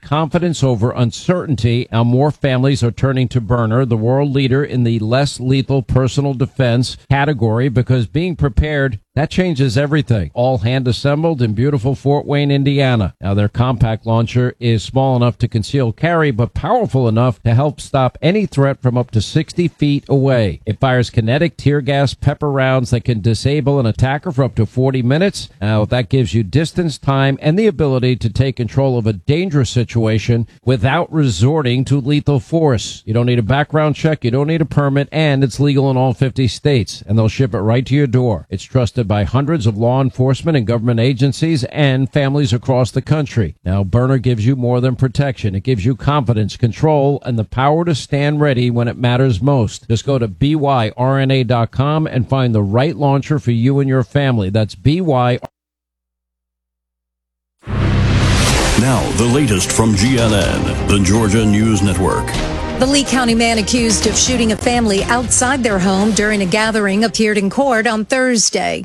confidence over uncertainty, and more families are turning to Byrna, the world leader in the less lethal personal defense category, because being prepared, that changes everything. All hand assembled in beautiful Fort Wayne, Indiana. Now, their compact launcher is small enough to conceal carry, but powerful enough to help stop any threat from up to 60 feet away. It fires kinetic tear gas pepper rounds that can disable an attacker for up to 40 minutes. Now, that gives you distance, time, and the ability to take control of a dangerous situation without resorting to lethal force. You don't need a background check, you don't need a permit, and it's legal in all 50 states, and they'll ship it right to your door. It's trusted by hundreds of law enforcement and government agencies and families across the country. Now, Byrna gives you more than protection. It gives you confidence, control, and the power to stand ready when it matters most. Just go to byrna.com and find the right launcher for you and your family. That's BY. Now, the latest from GNN, the Georgia News Network. The Lee County man accused of shooting a family outside their home during a gathering appeared in court on Thursday.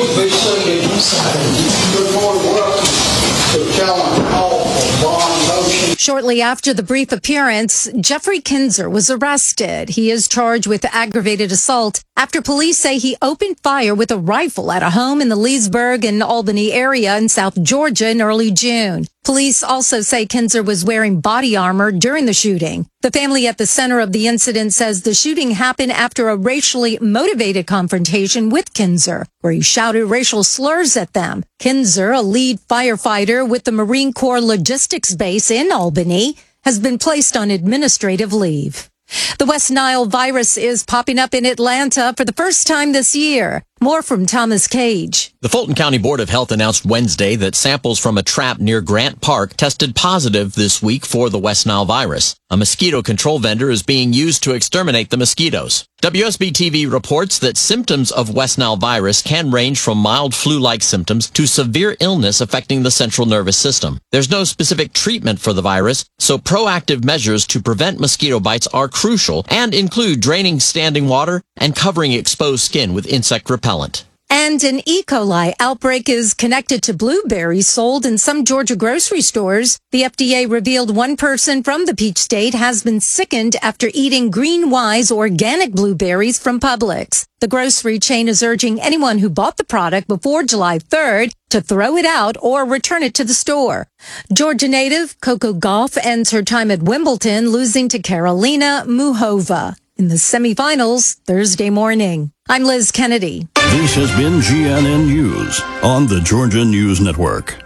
Shortly after the brief appearance, Jeffrey Kinzer was arrested. He is charged with aggravated assault after police say he opened fire with a rifle at a home in the Leesburg and Albany area in South Georgia in early June. Police also say Kinzer was wearing body armor during the shooting. The family at the center of the incident says the shooting happened after a racially motivated confrontation with Kinzer, where he shouted racial slurs at them. Kinzer, a lead firefighter with the Marine Corps Logistics Base in Albany, has been placed on administrative leave. The West Nile virus is popping up in Atlanta for the first time this year. More from Thomas Cage. The Fulton County Board of Health announced Wednesday that samples from a trap near Grant Park tested positive this week for the West Nile virus. A mosquito control vendor is being used to exterminate the mosquitoes. WSB-TV reports that symptoms of West Nile virus can range from mild flu-like symptoms to severe illness affecting the central nervous system. There's no specific treatment for the virus, so proactive measures to prevent mosquito bites are crucial and include draining standing water and covering exposed skin with insect repellent. And an E. coli outbreak is connected to blueberries sold in some Georgia grocery stores. The FDA revealed one person from the Peach State has been sickened after eating Green Wise organic blueberries from Publix. The grocery chain is urging anyone who bought the product before July 3rd to throw it out or return it to the store. Georgia native Coco Gauff ends her time at Wimbledon, losing to Karolina Muchova in the semifinals Thursday morning. I'm Liz Kennedy. This has been GNN News on the Georgia News Network.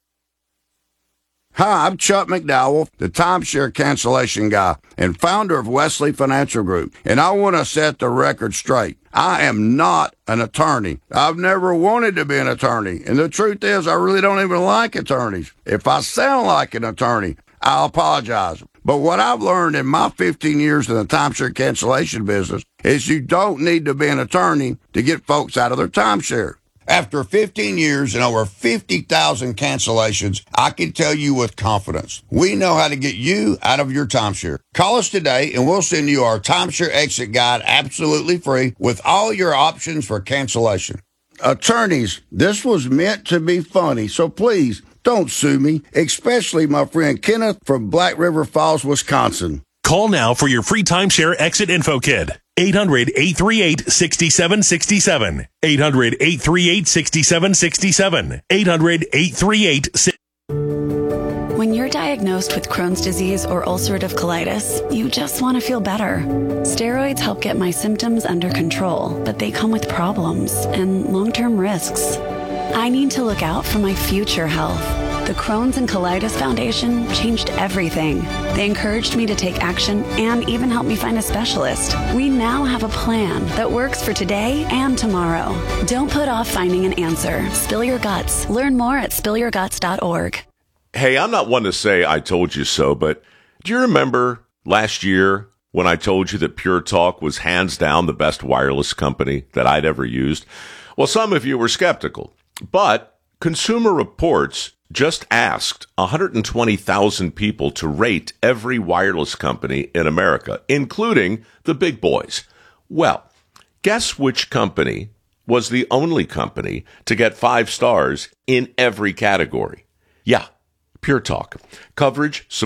Hi, I'm Chuck McDowell, the timeshare cancellation guy and founder of Wesley Financial Group, and I want to set the record straight. I am not an attorney. I've never wanted to be an attorney, and the truth is I really don't even like attorneys. If I sound like an attorney, I'll apologize. But what I've learned in my 15 years in the timeshare cancellation business is you don't need to be an attorney to get folks out of their timeshare. After 15 years and over 50,000 cancellations, I can tell you with confidence, we know how to get you out of your timeshare. Call us today and we'll send you our timeshare exit guide absolutely free with all your options for cancellation. Attorneys, this was meant to be funny, so please don't sue me, especially my friend Kenneth from Black River Falls, Wisconsin. Call now for your free timeshare exit info kit. 800-838-6767. 800-838-6767. 800-838-6767. When you're diagnosed with Crohn's disease or ulcerative colitis, you just want to feel better. Steroids help get my symptoms under control, but they come with problems and long-term risks. I need to look out for my future health. The Crohn's and Colitis Foundation changed everything. They encouraged me to take action and even helped me find a specialist. We now have a plan that works for today and tomorrow. Don't put off finding an answer. Spill your guts. Learn more at spillyourguts.org. Hey, I'm not one to say I told you so, but do you remember last year when I told you that Pure Talk was hands down the best wireless company that I'd ever used? Well, some of you were skeptical, but Consumer Reports just asked 120,000 people to rate every wireless company in America, including the big boys. Well, guess which company was the only company to get 5 stars in every category? Yeah, Pure Talk. Coverage,